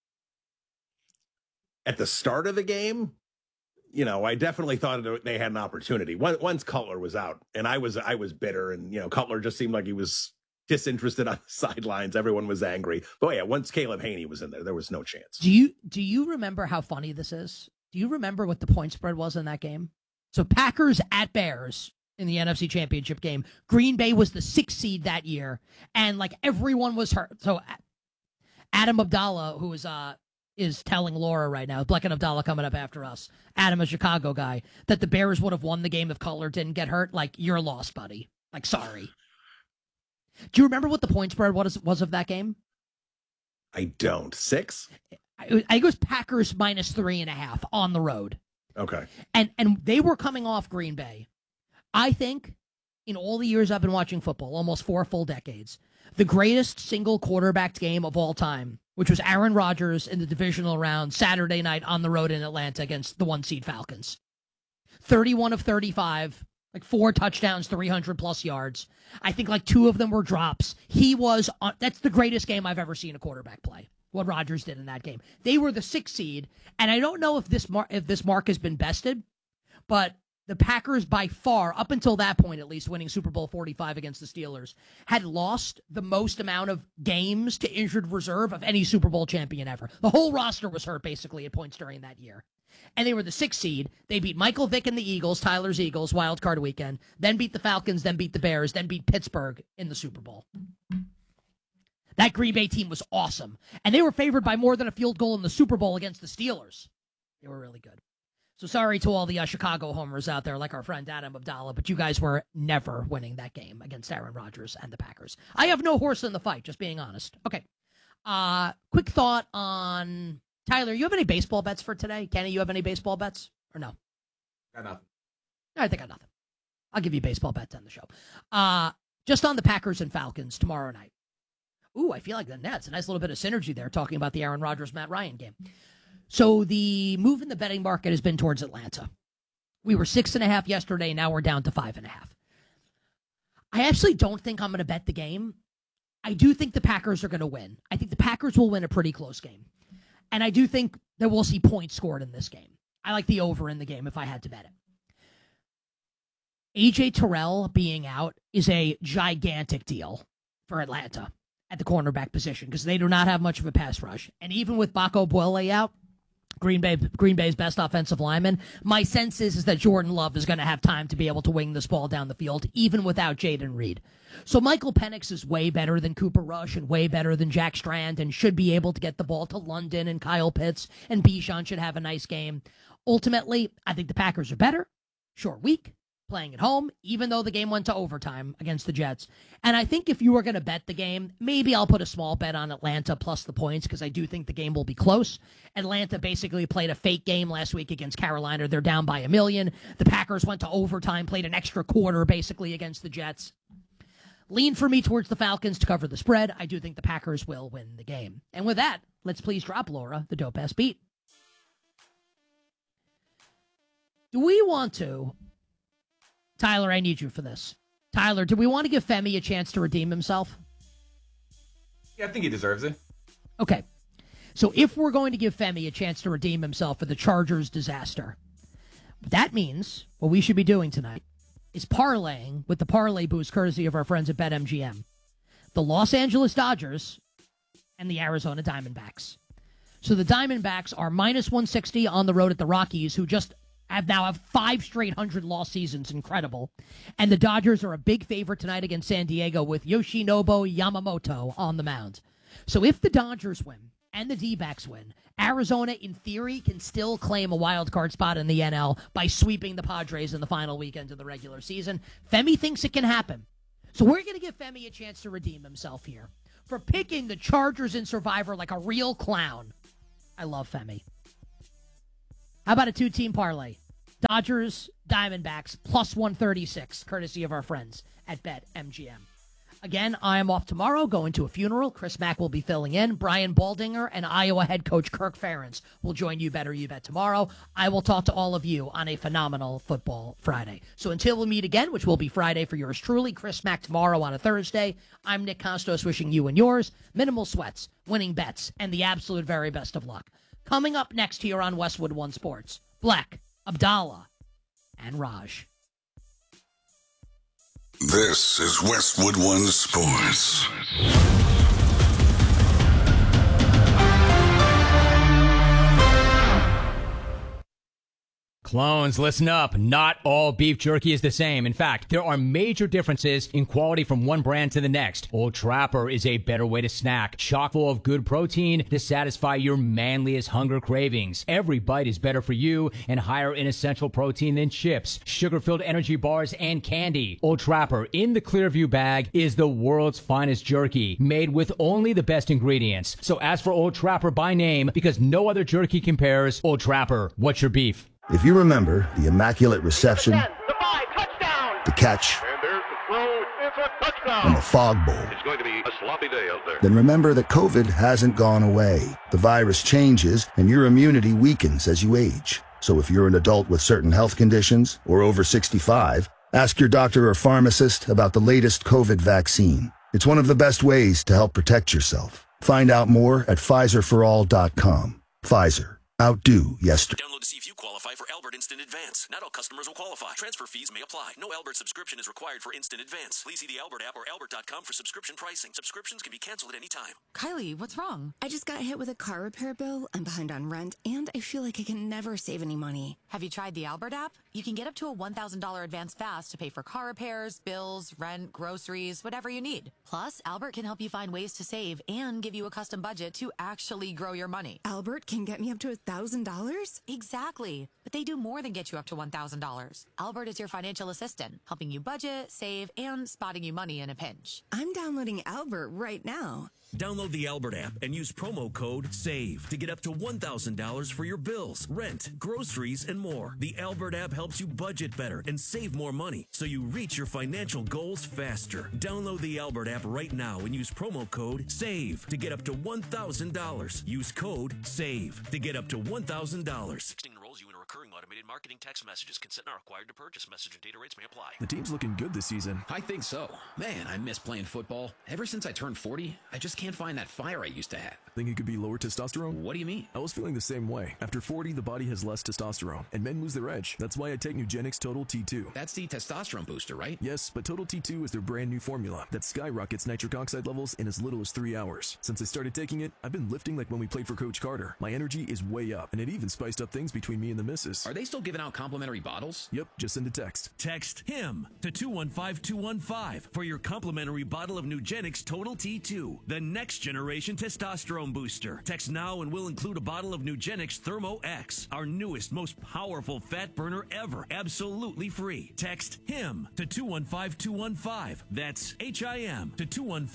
S15: At the start of the game, I definitely thought they had an opportunity. Once Cutler was out, and I was bitter, and Cutler just seemed like he was disinterested on the sidelines. Everyone was angry. But yeah, once Caleb Haney was in there was no chance.
S14: Do you remember how funny this is? Do you remember what the point spread was in that game? So Packers at Bears in the NFC Championship game. Green Bay was the 6th seed that year, and like everyone was hurt. So Adam Abdallah, who is telling Laura right now, Bleck and Abdallah coming up after us, Adam, a Chicago guy, that the Bears would have won the game if Cutler didn't get hurt. Like, you're lost, buddy. Like, sorry. Do you remember what the point spread was of that game?
S15: I don't. 6?
S14: I think it was Packers minus 3.5 on the road.
S15: Okay.
S14: And they were coming off Green Bay. I think in all the years I've been watching football, almost 4 full decades, the greatest single quarterbacked game of all time, which was Aaron Rodgers in the divisional round Saturday night on the road in Atlanta against the 1-seed Falcons. 31 of 35, like 4 touchdowns, 300-plus yards. I think like 2 of them were drops. That's the greatest game I've ever seen a quarterback play, what Rodgers did in that game. They were the 6th seed, and I don't know if this mark has been bested, but the Packers by far, up until that point at least, winning Super Bowl 45 against the Steelers, had lost the most amount of games to injured reserve of any Super Bowl champion ever. The whole roster was hurt basically at points during that year. And they were the 6th seed. They beat Michael Vick and the Eagles, Tyler's Eagles, wild card weekend, then beat the Falcons, then beat the Bears, then beat Pittsburgh in the Super Bowl. That Green Bay team was awesome. And they were favored by more than a field goal in the Super Bowl against the Steelers. They were really good. So sorry to all the Chicago homers out there, like our friend Adam Abdallah, but you guys were never winning that game against Aaron Rodgers and the Packers. I have no horse in the fight, just being honest. Okay. Quick thought on Tyler. You have any baseball bets for today? Kenny, you have any baseball bets or no?
S7: Got nothing.
S14: I think I got nothing. I'll give you baseball bets on the show. Just on the Packers and Falcons tomorrow night. Ooh, I feel like that's a nice little bit of synergy there, talking about the Aaron Rodgers, Matt Ryan game. So the move in the betting market has been towards Atlanta. We were 6.5 yesterday. Now we're down to 5.5. I actually don't think I'm going to bet the game. I do think the Packers are going to win. I think the Packers will win a pretty close game. And I do think that we'll see points scored in this game. I like the over in the game if I had to bet it. A.J. Terrell being out is a gigantic deal for Atlanta at the cornerback position because they do not have much of a pass rush. And even with Baco Buole out, Green Bay's best offensive lineman, my sense is that Jordan Love is going to have time to be able to wing this ball down the field, even without Jaden Reed. So Michael Penix is way better than Cooper Rush and way better than Jack Strand and should be able to get the ball to London and Kyle Pitts, and Bijan should have a nice game. Ultimately, I think the Packers are better. Short week, playing at home, even though the game went to overtime against the Jets. And I think if you were going to bet the game, maybe I'll put a small bet on Atlanta plus the points because I do think the game will be close. Atlanta basically played a fake game last week against Carolina. They're down by 1 million. The Packers went to overtime, played an extra quarter basically against the Jets. Lean for me towards the Falcons to cover the spread. I do think the Packers will win the game. And with that, let's please drop Laura the dope-ass beat. Do we want to... Tyler, I need you for this. Tyler, do we want to give Femi a chance to redeem himself?
S7: Yeah, I think he deserves it.
S14: Okay. So if we're going to give Femi a chance to redeem himself for the Chargers disaster, that means what we should be doing tonight is parlaying with the parlay boost courtesy of our friends at BetMGM. The Los Angeles Dodgers and the Arizona Diamondbacks. So the Diamondbacks are minus 160 on the road at the Rockies, who just have 5 straight 100-loss seasons. Incredible. And the Dodgers are a big favorite tonight against San Diego with Yoshinobu Yamamoto on the mound. So if the Dodgers win and the D-backs win, Arizona, in theory, can still claim a wild card spot in the NL by sweeping the Padres in the final weekend of the regular season. Femi thinks it can happen. So we're going to give Femi a chance to redeem himself here for picking the Chargers in Survivor like a real clown. I love Femi. How about a 2-team parlay? Dodgers, Diamondbacks, plus 136, courtesy of our friends at BetMGM. Again, I am off tomorrow, going to a funeral. Chris Mack will be filling in. Brian Baldinger and Iowa head coach Kirk Ferentz will join You Better You Bet tomorrow. I will talk to all of you on a phenomenal Football Friday. So until we meet again, which will be Friday for yours truly, Chris Mack tomorrow on a Thursday, I'm Nick Kostos wishing you and yours minimal sweats, winning bets, and the absolute very best of luck. Coming up next here on Westwood One Sports, Black, Abdallah, and Raj.
S8: This is Westwood One Sports.
S21: Clones, listen up. Not all beef jerky is the same. In fact, there are major differences in quality from one brand to the next. Old Trapper is a better way to snack, chock full of good protein to satisfy your manliest hunger cravings. Every bite is better for you and higher in essential protein than chips, sugar-filled energy bars, and candy. Old Trapper in the Clearview bag is the world's finest jerky, made with only the best ingredients. So ask for Old Trapper by name because no other jerky compares. Old Trapper, what's your beef?
S9: If you remember the immaculate reception, the catch, and the fog bowl,
S10: it's going to be a sloppy day out there.
S9: then remember that COVID hasn't gone away. The virus changes, and your immunity weakens as you age. So if you're an adult with certain health conditions or over 65, ask your doctor or pharmacist about the latest COVID vaccine. It's one of the best ways to help protect yourself. Find out more at PfizerForAll.com. Pfizer. Outdo yesterday.
S2: Download to see if you qualify for Albert Instant Advance. Not all customers will qualify. Transfer fees may apply. No Albert subscription is required for Instant Advance. Please see the Albert app or albert.com for subscription pricing. Subscriptions can be canceled at any time.
S11: Kylie, what's wrong? I just got hit with a car repair bill. I'm behind on rent, and I feel like I can never save any money.
S12: Have you tried the Albert app? You can get up to a $1,000 advance fast to pay for car repairs, bills, rent, groceries, whatever you need. Plus, Albert can help you find ways to save and give you a custom budget to actually grow your money.
S11: Albert can get me up to $1,000?
S12: Exactly. But they do more than get you up to $1,000. Albert is your financial assistant, helping you budget, save, and spotting you money in a pinch.
S11: I'm downloading Albert right now.
S2: Download the Albert app and use promo code SAVE to get up to $1,000 for your bills, rent, groceries, and more. The Albert app helps you budget better and save more money so you reach your financial goals faster. Download the Albert app right now and use promo code SAVE to get up to $1,000. Use code SAVE to get up to $1,000. Texting enrolls you in a recurring automated marketing text messages. Consent not required to purchase. Message and data rates may apply.
S24: The team's looking good this season.
S25: I think so. Man, I miss playing football. Ever since I turned 40, I just can't find that fire I used to have.
S24: Think it could be lower testosterone?
S25: What do you mean?
S24: I was feeling the same way. After 40, the body has less testosterone, and men lose their edge. That's why I take Nugenix Total T2.
S25: That's the testosterone booster, right?
S24: Yes, but Total T2 is their brand new formula that skyrockets nitric oxide levels in as little as 3 hours. Since I started taking it, I've been lifting like when we played for Coach Carter. My energy is way up, and it even spiced up things between me and the missus.
S25: Are they still giving out complimentary bottles?
S24: Yep, just send a text.
S2: Text HIM to 215-215 for your complimentary bottle of Nugenix Total T2, the next generation testosterone booster. Text now and we'll include a bottle of Nugenix Thermo X, our newest, most powerful fat burner ever, absolutely free. Text HIM to 215-215. That's HIM to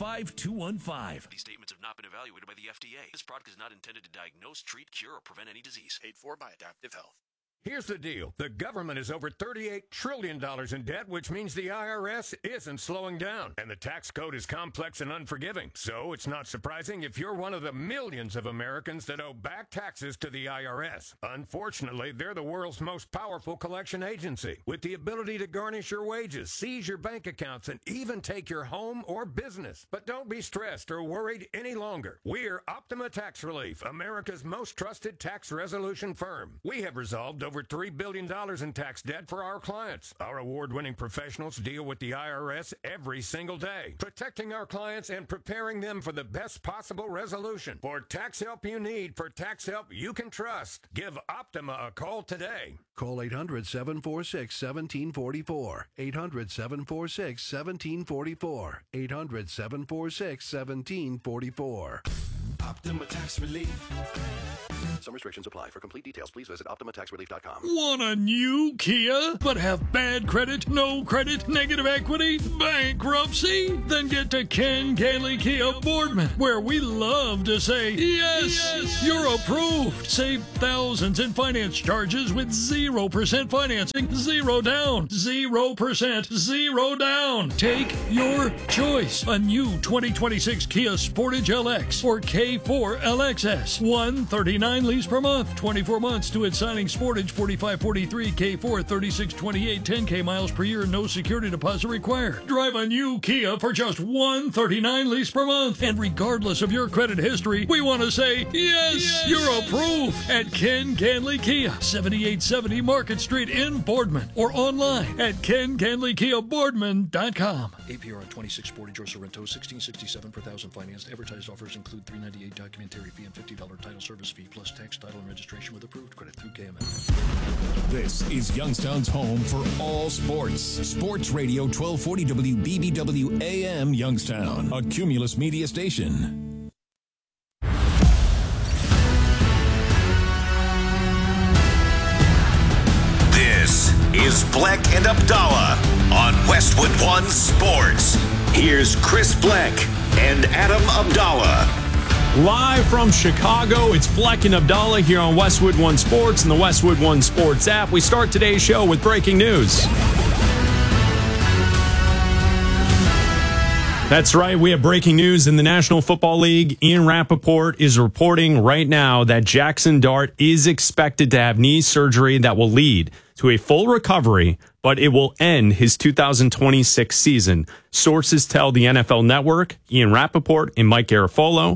S2: 215-215. These statements have not been evaluated by the FDA. This product is not intended to diagnose, treat, cure, or prevent any disease.
S10: Paid for by Adaptive Health.
S16: Here's the deal. The government is over $38 trillion in debt, which means the IRS isn't slowing down. And the tax code is complex and unforgiving. So it's not surprising if you're one of the millions of Americans that owe back taxes to the IRS. Unfortunately, they're the world's most powerful collection agency, with the ability to garnish your wages, seize your bank accounts, and even take your home or business. But don't be stressed or worried any longer. We're Optima Tax Relief, America's most trusted tax resolution firm. We have resolved over over $3 billion in tax debt for our clients. Our award-winning professionals deal with the IRS every single day, protecting our clients and preparing them for the best possible resolution. For tax help you need, for tax help you can trust, give Optima a call today.
S1: Call 800-746-1744. 800-746-1744. 800-746-1744. Optima Tax Relief.
S24: Some restrictions apply. For complete details, please visit OptimaTaxRelief.com.
S17: Want a new Kia, but have bad credit, no credit, negative equity, bankruptcy? Then get to Ken Gailey Kia Boardman, where we love to say, yes, you're approved. Save thousands in finance charges with 0% financing, 0 down, 0%, 0 down. Take your choice. A new 2026 Kia Sportage LX or K4 LXS. $139 lease per month, 24 months to its signing. Sportage 4543, K4 3628, 10K miles per year, no security deposit required. Drive a new Kia for just $139 lease per month. And regardless of your credit history, we want to say, yes, you're approved at Ken Ganley Kia, 7870 Market Street in Boardman, or online at KenGanleyKiaBoardman.com.
S18: APR on 26 Sportage or Sorrento, $16.67 per thousand financed. Advertised offers include $398 documentary fee and $50 title service fee plus tax, title, and registration with approved credit through KMF.
S6: This is Youngstown's home for all sports. Sports Radio 1240 WBBW AM Youngstown, a Cumulus media station.
S19: This is Bleck and Abdallah on Westwood One Sports. Here's Chris Bleck and Adam Abdallah.
S20: Live from Chicago, it's Bleck and Abdallah here on Westwood One Sports and the Westwood One Sports app. We start today's show with breaking news. That's right. We have breaking news in the National Football League. Ian Rappaport is reporting right now that Jackson Dart is expected to have knee surgery that will lead to a full recovery, but it will end his 2026 season. Sources tell the NFL Network, Ian Rappaport and Mike Garafolo.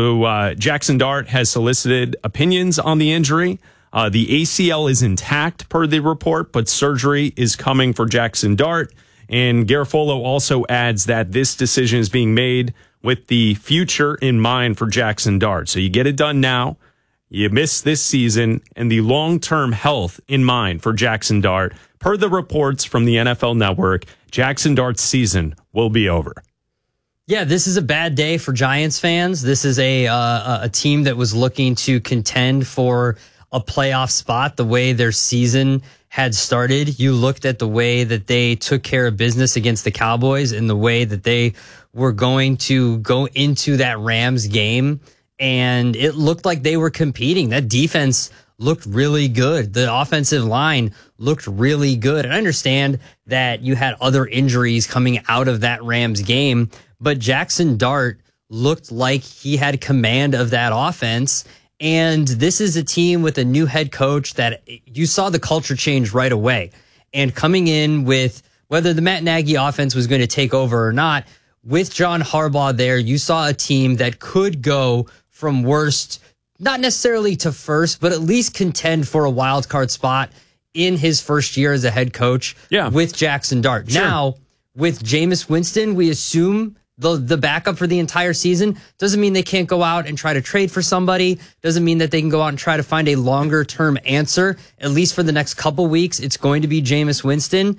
S20: So Jackson Dart has solicited opinions on the injury. The ACL is intact per the report, but surgery is coming for Jackson Dart. And Garafolo also adds that this decision is being made with the future in mind for Jackson Dart. So you get it done now, you miss this season, and the long-term health in mind for Jackson Dart. Per the reports from the NFL Network, Jackson Dart's season will be over.
S22: Yeah, this is a bad day for Giants fans. This is a team that was looking to contend for a playoff spot the way their season had started. You looked at the way that they took care of business against the Cowboys and the way that they were going to go into that Rams game, and it looked like they were competing. That defense looked really good. The offensive line looked really good. And I understand that you had other injuries coming out of that Rams game, but Jackson Dart looked like he had command of that offense. And this is a team with a new head coach that you saw the culture change right away. And coming in with whether the Matt Nagy offense was going to take over or not, with John Harbaugh there, you saw a team that could go from worst, not necessarily to first, but at least contend for a wild card spot in his first year as a head coach with Jackson Dart. Sure. Now, with Jameis Winston, we assume the backup for the entire season. Doesn't mean they can't go out and try to trade for somebody. Doesn't mean that they can go out and try to find a longer term answer. At least for the next couple weeks, it's going to be Jameis Winston.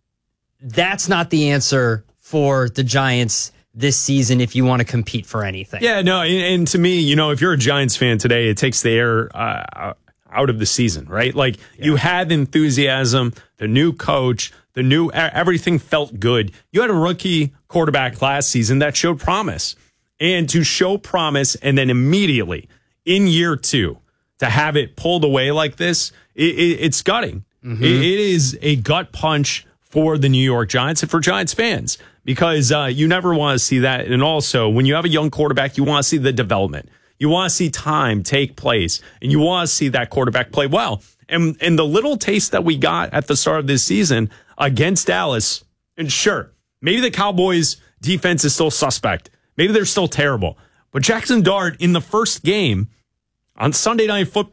S22: That's not the answer for the Giants this season if you want to compete for anything.
S20: Yeah, no, and to me, you know, if you're a Giants fan today, it takes the air out of the season, right? Like you had enthusiasm, the new coach, the new everything felt good. You had a rookie quarterback last season that showed promise, and to show promise and then immediately in year two to have it pulled away like this, it's gutting. Mm-hmm. It is a gut punch for the New York Giants and for Giants fans, because you never want to see that. And also, when you have a young quarterback, you want to see the development. You want to see time take place, and you want to see that quarterback play well. And the little taste that we got at the start of this season against Dallas, and sure, maybe the Cowboys' defense is still suspect. Maybe they're still terrible. But Jackson Dart in the first game on Sunday Night Football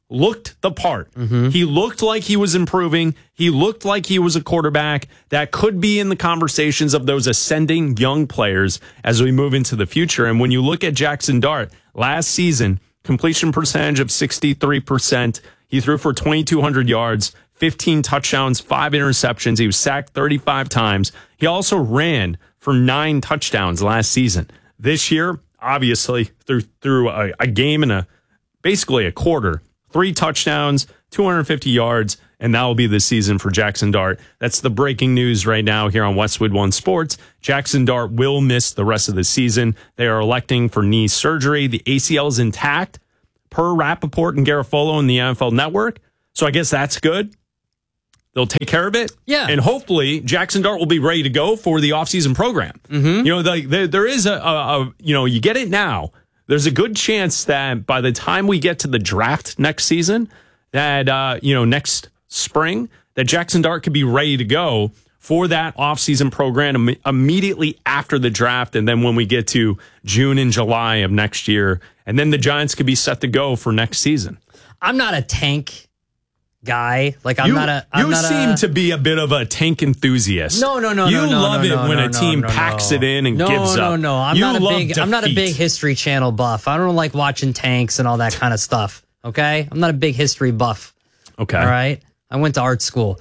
S20: looked the part. He looked like he was improving. He looked like he was a quarterback that could be in the conversations of those ascending young players as we move into the future. And when you look at Jackson Dart, last season, completion percentage of 63%. He threw for 2,200 yards, 15 touchdowns, 5 interceptions. He was sacked 35 times. He also ran for 9 touchdowns last season. This year, obviously, through a game and basically a quarter, 3 touchdowns, 250 yards, and that will be the season for Jackson Dart. That's the breaking news right now here on Westwood One Sports. Jackson Dart will miss the rest of the season. They are electing for knee surgery. The ACL is intact, per Rappaport and Garofolo in the NFL Network. So I guess that's good. They'll take care of it.
S22: Yeah.
S20: And hopefully Jackson Dart will be ready to go for the offseason program. You know, there is you get it now. There's a good chance that by the time we get to the draft next season, that, next spring, that Jackson Dart could be ready to go for that offseason program immediately after the draft. And then when we get to June and July of next year, and then the Giants could be set to go for next season.
S22: I'm not a tank guy. Like you
S20: seem to be a bit of a tank enthusiast.
S22: No.
S20: You love it when a team packs it in and gives up.
S22: No. I'm not a big History Channel buff. I don't like watching tanks and all that kind of stuff. Okay, I'm not a big history buff.
S20: Okay,
S22: all right. I went to art school.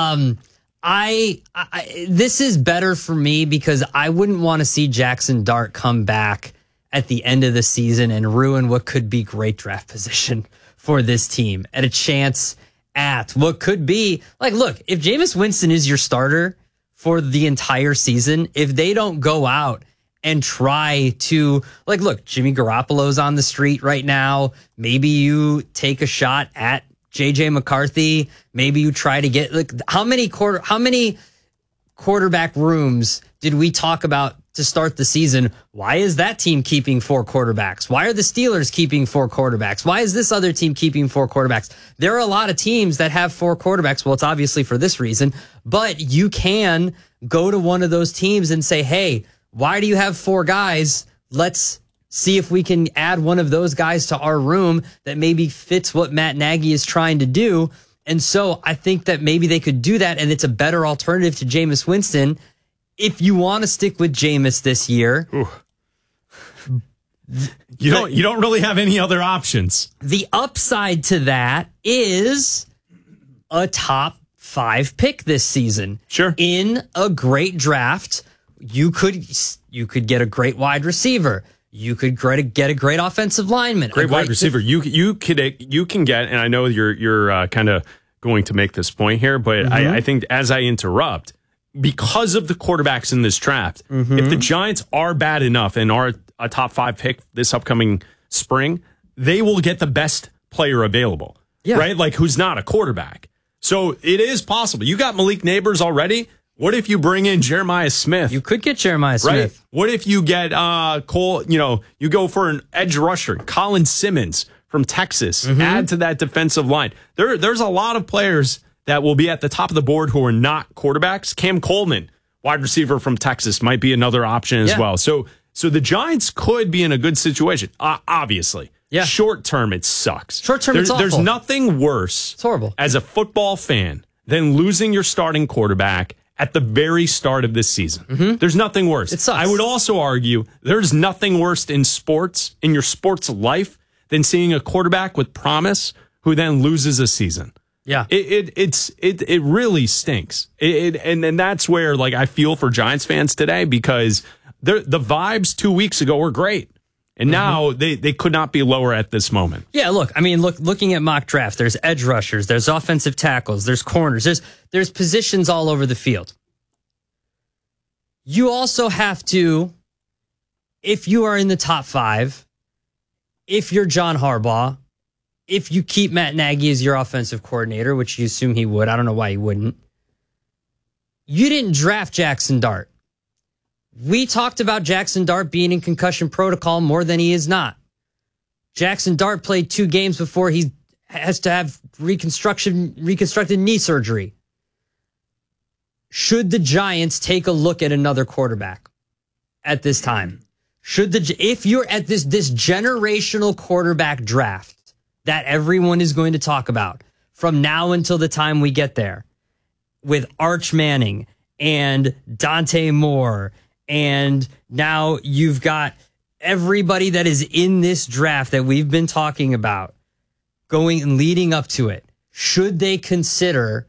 S22: This is better for me because I wouldn't want to see Jackson Dart come back at the end of the season and ruin what could be great draft position for this team at a chance at what could be look, if Jameis Winston is your starter for the entire season, if they don't go out and try to look, Jimmy Garoppolo's on the street right now. Maybe you take a shot at JJ McCarthy. Maybe you try to get how many quarterback rooms did we talk about to start the season? Why is that team keeping 4 quarterbacks? Why are the Steelers keeping 4 quarterbacks? Why is this other team keeping 4 quarterbacks? There are a lot of teams that have 4 quarterbacks. Well, it's obviously for this reason, but you can go to one of those teams and say, hey, why do you have 4 guys? Let's see if we can add one of those guys to our room that maybe fits what Matt Nagy is trying to do. And so I think that maybe they could do that, and it's a better alternative to Jameis Winston. If you want to stick with Jameis this year,
S20: you don't really have any other options.
S22: The upside to that is a top 5 pick this season.
S20: Sure.
S22: In a great draft, you could get a great wide receiver. You could get a great offensive lineman.
S20: Great wide receiver. You can get, and I know you're kind of going to make this point here, but I think as I interrupt, because of the quarterbacks in this draft, if the Giants are bad enough and are a top 5 pick this upcoming spring, they will get the best player available, right? Like who's not a quarterback. So it is possible. You got Malik Neighbors already. What if you bring in Jeremiah Smith?
S22: You could get Jeremiah Smith.
S20: Right. What if you get Cole, you go for an edge rusher, Colin Simmons from Texas, add to that defensive line. There's a lot of players that will be at the top of the board who are not quarterbacks. Cam Coleman, wide receiver from Texas, might be another option as well. So the Giants could be in a good situation, obviously.
S22: Yeah.
S20: Short term, it sucks.
S22: Short term, it's awful.
S20: There's nothing worse.
S22: It's horrible.
S20: As a football fan than losing your starting quarterback at the very start of this season. There's nothing worse.
S22: It sucks.
S20: I would also argue there's nothing worse in sports, in your sports life, than seeing a quarterback with promise who then loses a season.
S22: Yeah.
S20: It really stinks. And that's where I feel for Giants fans today, because the vibes 2 weeks ago were great. And now they could not be lower at this moment.
S22: Yeah, looking at mock draft, there's edge rushers, there's offensive tackles, there's corners, there's positions all over the field. You also have to, if you are in the top 5, if you're John Harbaugh, if you keep Matt Nagy as your offensive coordinator, which you assume he would, I don't know why he wouldn't, you didn't draft Jackson Dart. We talked about Jackson Dart being in concussion protocol more than he is not. Jackson Dart played 2 games before he has to have reconstructed knee surgery. Should the Giants take a look at another quarterback at this time? If you're at this generational quarterback draft that everyone is going to talk about from now until the time we get there, with Arch Manning and Dante Moore, and now you've got everybody that is in this draft that we've been talking about going and leading up to it, should they consider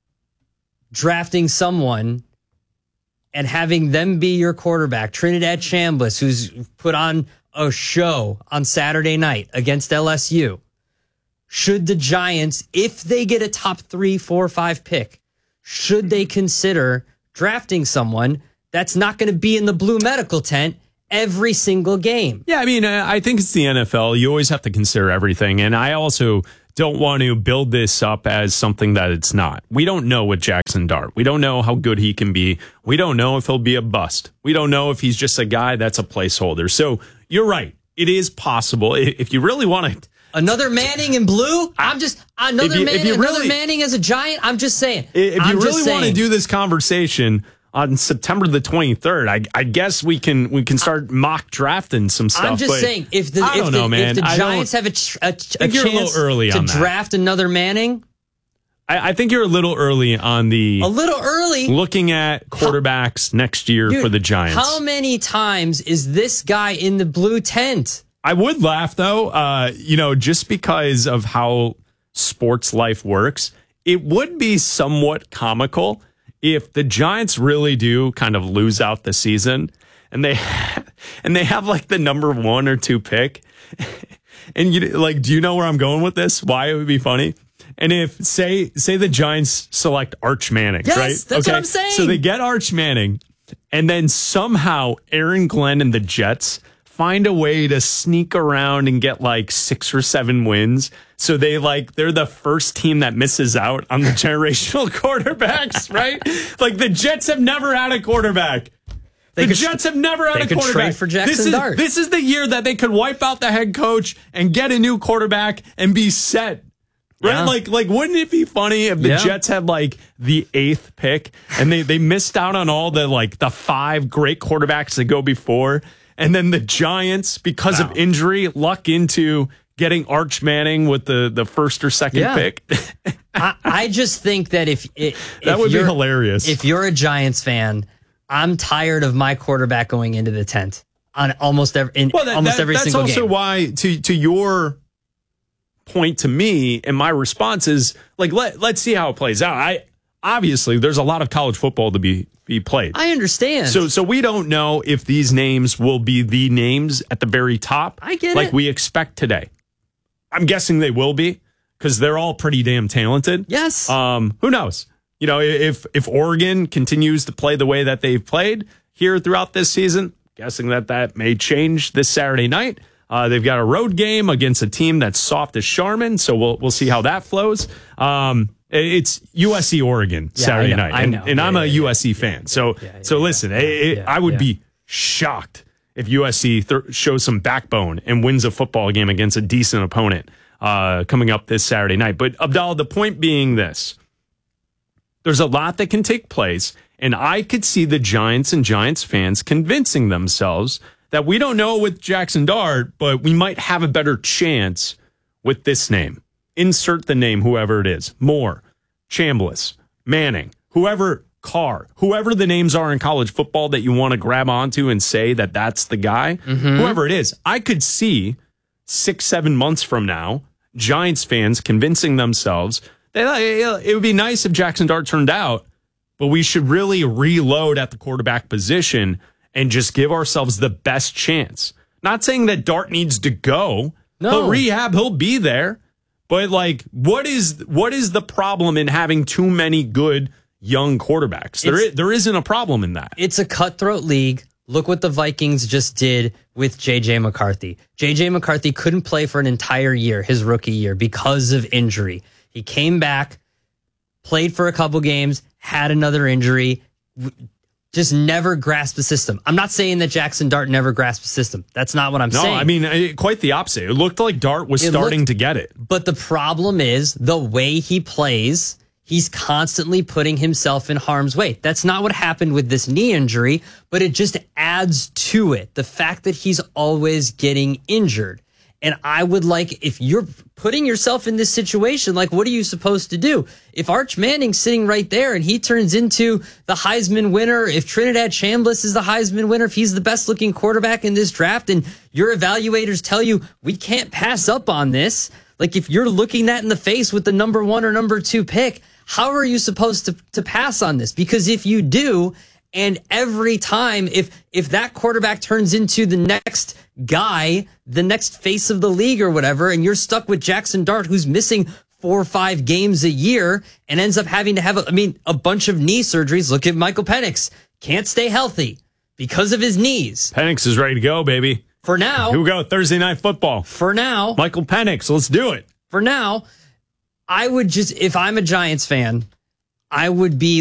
S22: drafting someone and having them be your quarterback, Trinidad Chambliss, who's put on a show on Saturday night against LSU? Should the Giants, if they get a top 3, 4, 5 pick, should they consider drafting someone that's not going to be in the blue medical tent every single game?
S20: Yeah, I mean, I think it's the NFL. You always have to consider everything. And I also don't want to build this up as something that it's not. We don't know with Jackson Dart. We don't know how good he can be. We don't know if he'll be a bust. We don't know if he's just a guy that's a placeholder. So you're right. It is possible. If you really want to...
S22: Another Manning in blue? Another Manning as a Giant? I'm just saying.
S20: If you really want to do this conversation on September the 23rd, I guess we can start mock drafting some stuff.
S22: I'm just saying, if the Giants have a chance to draft another Manning,
S20: I think you're a little early on the...
S22: A little early?
S20: Looking at quarterbacks next year for the Giants.
S22: How many times is this guy in the blue tent?
S20: I would laugh, though, just because of how sports life works. It would be somewhat comical if the Giants really do kind of lose out the season and they have like the number 1 or 2 pick. And do you know where I'm going with this? Why it would be funny? And if say the Giants select Arch Manning,
S22: yes,
S20: right?
S22: That's what I'm saying.
S20: So they get Arch Manning, and then somehow Aaron Glenn and the Jets find a way to sneak around and get like 6 or 7 wins. So they're the first team that misses out on the generational quarterbacks, right? Like the Jets have never had a quarterback. Jets have never had a quarterback.
S22: They could trade for Jackson Dart.
S20: This is the year that they could wipe out the head coach and get a new quarterback and be set. Right? Yeah. Like, wouldn't it be funny if the Jets had like the 8th pick and they missed out on all the 5 great quarterbacks that go before? And then the Giants, because of injury, luck into getting Arch Manning with the 1st or 2nd pick.
S22: I just think that if
S20: that would be hilarious.
S22: If you're a Giants fan, I'm tired of my quarterback going into the tent on almost every single game.
S20: That's also why, to your point to me, and my response is let's see how it plays out. Obviously, there's a lot of college football to be played.
S22: I understand.
S20: So we don't know if these names will be the names at the very top.
S22: I get it.
S20: Like we expect today. I'm guessing they will be because they're all pretty damn talented.
S22: Yes.
S20: Who knows? If Oregon continues to play the way that they've played here throughout this season, guessing that may change this Saturday night. They've got a road game against a team that's soft as Charmin, so we'll see how that flows. It's USC Oregon Saturday night, and I'm a USC fan. So listen, I would be shocked if USC shows some backbone and wins a football game against a decent opponent coming up this Saturday night. But Abdallah, the point being this: there's a lot that can take place, and I could see the Giants and Giants fans convincing themselves that we don't know with Jackson Dart, but we might have a better chance with this name. Insert the name, whoever it is. Moore, Chambliss, Manning, whoever, Carr, whoever the names are in college football that you want to grab onto and say that that's the guy, whoever it is. I could see 6-7 months from now, Giants fans convincing themselves that it would be nice if Jackson Dart turned out, but we should really reload at the quarterback position and just give ourselves the best chance. Not saying that Dart needs to go. No. He'll rehab, he'll be there. But what is the problem in having too many good young quarterbacks? There isn't a problem in that.
S22: It's a cutthroat league. Look what the Vikings just did with J.J. McCarthy. J.J. McCarthy couldn't play for an entire year, his rookie year, because of injury. He came back, played for a couple games, had another injury, just never grasped the system. I'm not saying that Jackson Dart never grasped the system. That's not what I'm saying.
S20: No, I mean, quite the opposite. It looked like Dart was starting to get it.
S22: But the problem is the way he plays, he's constantly putting himself in harm's way. That's not what happened with this knee injury, but it just adds to it. The fact that he's always getting injured. And I would like, if you're putting yourself in this situation, like, what are you supposed to do? If Arch Manning's sitting right there and he turns into the Heisman winner, if Trinidad Chambliss is the Heisman winner, if he's the best looking quarterback in this draft, and your evaluators tell you we can't pass up on this, like, if you're looking that in the face with the number 1 or number 2 pick, how are you supposed to pass on this? Because if you do, and every time, if that quarterback turns into the next guy, the next face of the league or whatever, and you're stuck with Jackson Dart, who's missing 4 or 5 games a year and ends up having to have, a bunch of knee surgeries. Look at Michael Penix. Can't stay healthy because of his knees.
S20: Penix is ready to go, baby.
S22: For now.
S20: Here we go, Thursday Night Football.
S22: For now.
S20: Michael Penix, let's do it.
S22: For now, I would just, if I'm a Giants fan, I would be